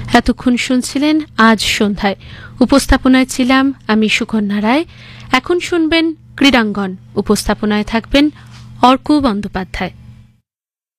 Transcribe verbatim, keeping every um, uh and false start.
এতক্ষণ শুনছিলেন আজ সন্ধ্যায়। উপস্থাপনায় ছিলাম আমি সুকন্যা রায়। এখন শুনবেন ক্রীড়াঙ্গন। উপস্থাপনায় থাকবেন অর্ক বন্দ্যোপাধ্যায়।